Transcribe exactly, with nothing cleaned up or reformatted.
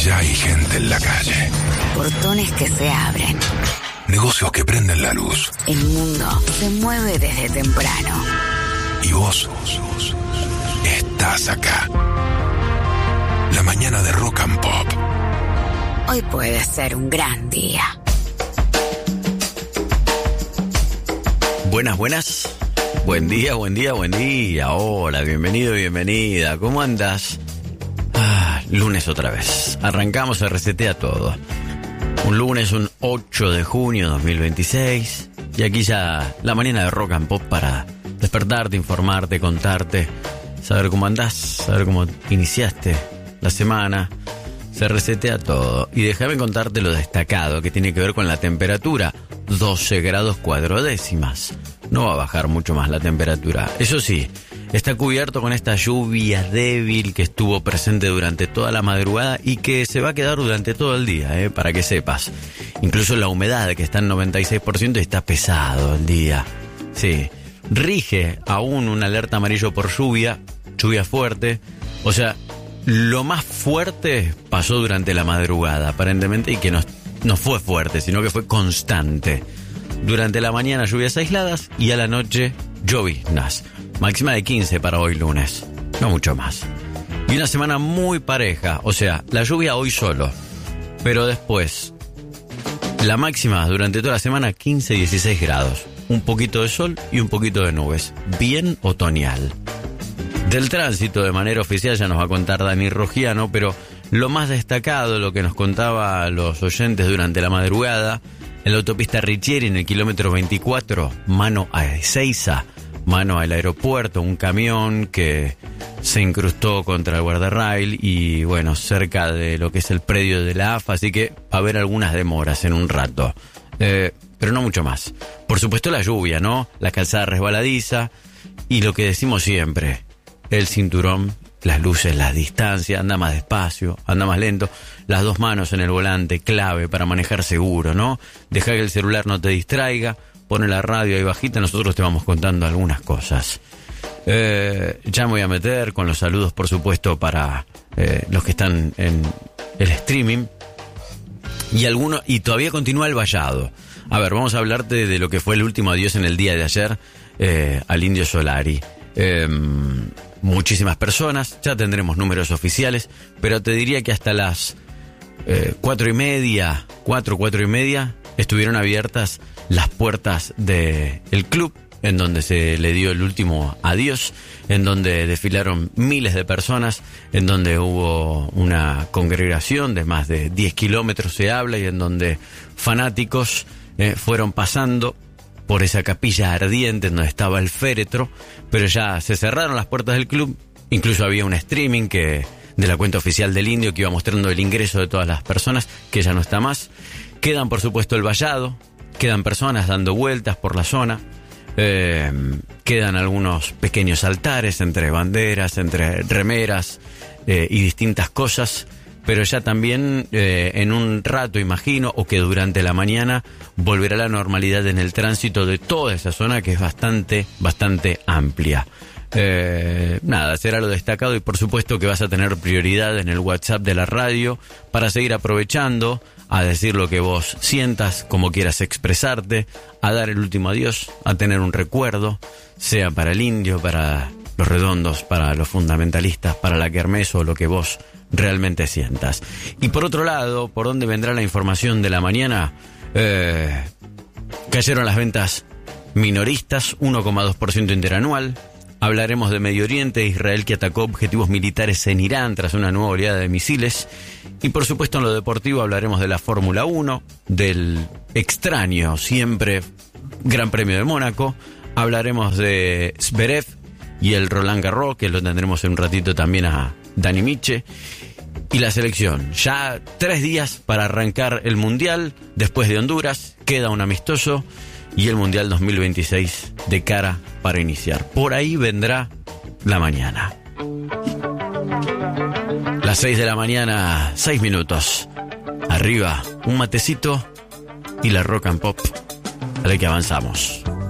Ya hay gente en la calle. Portones que se abren. Negocios que prenden la luz. El mundo se mueve desde temprano. Y vos estás acá. La mañana de Rock and Pop. Hoy puede ser un gran día. Buenas, buenas. Buen día, buen día, buen día. Hola, bienvenido, bienvenida. ¿Cómo andas? Ah, lunes otra vez. Arrancamos, se resetea todo. Un lunes, un ocho de junio de dos mil veintiséis. Y aquí ya la mañana de Rock and Pop para despertarte, informarte, contarte, saber cómo andás, saber cómo iniciaste la semana. Se resetea todo. Y déjame contarte lo destacado que tiene que ver con la temperatura. doce grados cuatro décimas. No va a bajar mucho más la temperatura. Eso sí, está cubierto con esta lluvia débil que estuvo presente durante toda la madrugada y que se va a quedar durante todo el día, ¿eh? Para que sepas. Incluso la humedad, que está en noventa y seis por ciento, está pesado el día. Sí. Rige aún una alerta amarillo por lluvia, lluvia fuerte. O sea, lo más fuerte pasó durante la madrugada, aparentemente, y que no, no fue fuerte, sino que fue constante. Durante la mañana lluvias aisladas y a la noche lloviznas. Máxima de quince para hoy lunes, no mucho más. Y una semana muy pareja, o sea, la lluvia hoy solo, pero después la máxima durante toda la semana quince a dieciséis grados. Un poquito de sol y un poquito de nubes, bien otoñal. Del tránsito de manera oficial ya nos va a contar Dani Rogiano, pero lo más destacado, lo que nos contaba a los oyentes durante la madrugada, en la autopista Richieri, en el kilómetro veinticuatro, mano a Ezeiza, mano al aeropuerto, un camión que se incrustó contra el guardarrail y, bueno, cerca de lo que es el predio de la A F A, así que va a haber algunas demoras en un rato, eh, pero no mucho más. Por supuesto la lluvia, ¿no? La calzada resbaladiza y lo que decimos siempre, el cinturón, las luces, la distancia, anda más despacio, anda más lento, las dos manos en el volante, clave para manejar seguro, ¿no? Deja que el celular no te distraiga, pone la radio ahí bajita, nosotros te vamos contando algunas cosas. Eh, ya me voy a meter con los saludos, por supuesto, para eh, los que están en el streaming. Y algunos, y todavía continúa el vallado. A ver, vamos a hablarte de lo que fue el último adiós en el día de ayer eh, al Indio Solari. Eh, muchísimas personas, ya tendremos números oficiales, pero te diría que hasta las eh, cuatro y media, cuatro, cuatro y media, estuvieron abiertas las puertas del club, en donde se le dio el último adiós, en donde desfilaron miles de personas, en donde hubo una congregación de más de diez kilómetros, se habla, y en donde fanáticos eh, fueron pasando por esa capilla ardiente en donde estaba el féretro, pero ya se cerraron las puertas del club. Incluso había un streaming que de la cuenta oficial del Indio que iba mostrando el ingreso de todas las personas, que ya no está más. Quedan, por supuesto, el vallado, quedan personas dando vueltas por la zona, eh, quedan algunos pequeños altares entre banderas, entre remeras eh, y distintas cosas. Pero ya también eh, en un rato, imagino, o que durante la mañana volverá la normalidad en el tránsito de toda esa zona, que es bastante, bastante amplia. Eh, nada, será lo destacado, y por supuesto que vas a tener prioridad en el WhatsApp de la radio para seguir aprovechando a decir lo que vos sientas, como quieras expresarte, a dar el último adiós, a tener un recuerdo, sea para el Indio, para los redondos, para los fundamentalistas, para la kermés o lo que vos realmente sientas. Y por otro lado, ¿por dónde vendrá la información de la mañana? Eh, cayeron las ventas minoristas, uno coma dos por ciento interanual. Hablaremos de Medio Oriente, Israel que atacó objetivos militares en Irán tras una nueva oleada de misiles. Y por supuesto en lo deportivo hablaremos de la Fórmula uno, del extraño siempre Gran Premio de Mónaco. Hablaremos de Zverev y el Roland Garros, que lo tendremos en un ratito también a Dani Miche. Y la selección, ya tres días para arrancar el Mundial. Después de Honduras, queda un amistoso y el Mundial dos mil veintiséis de cara para iniciar. Por ahí vendrá la mañana. Las seis de la mañana, seis minutos. Arriba, un matecito y la Rock and Pop. Dale que avanzamos.